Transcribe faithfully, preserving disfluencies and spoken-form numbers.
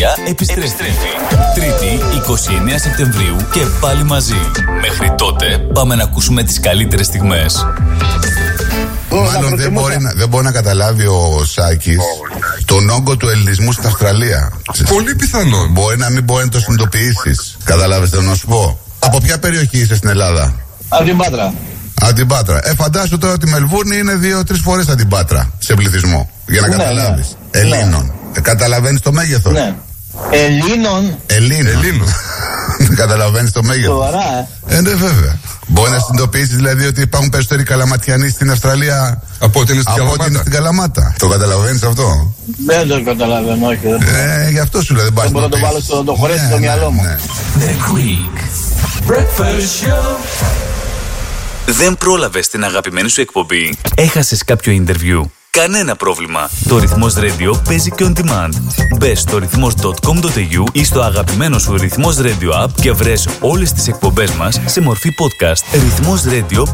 επιστρέφει. Τρίτη, εικοστή ενάτη Σεπτεμβρίου και πάλι μαζί. Μέχρι τότε πάμε να ακούσουμε τις καλύτερες στιγμές. Μάλλον δεν μπορεί, να, δεν μπορεί να καταλάβει ο Σάκης oh, τον όγκο του ελληνισμού στην Αυστραλία. Πολύ πιθανόν. Μπορεί να μην μπορεί να το συνειδητοποιήσεις. Καταλάβεις τι να σου πω. Από ποια περιοχή είσαι στην Ελλάδα? Από την Πάτρα. Από την Πάτρα. Ε, φαντάσου τώρα ότι η Μελβούρνη είναι δύο-τρεις φορές από την Πάτρα σε πληθυσμό. Για να ναι, καταλάβεις. Ναι. Ελλήνων. Ναι. Ε, καταλαβαίνεις το μέγεθος? Ναι. Ελλήνων. Ελλήνων. Ελλήνων. Καταλαβαίνεις το μέγεθος? Σοβαρά, ε. Ε, ναι, βέβαια. Μπορεί να συνειδητοποιήσεις δηλαδή ότι υπάρχουν περισσότεροι καλαματιανοί στην Αυστραλία από ότι είναι στην, από είναι στην Καλαμάτα. Το καταλαβαίνεις αυτό? Δεν το καταλαβαίνω, όχι. Ε, γι' αυτό σου λέω δεν μπορώ να το βάλω στο το χωρέσει στο μυαλό μου. The Greek Breakfast Show. Δεν πρόλαβες την αγαπημένη σου εκπομπή? Έχασες κάποιο interview? Κανένα πρόβλημα. Το Ρυθμός Radio παίζει και on demand. Μπες στο ρυθμός τελεία κομ τελεία έι γιου ή στο αγαπημένο σου Ρυθμός Radio app και βρες όλες τις εκπομπές μας σε μορφή podcast. Ρυθμός Radio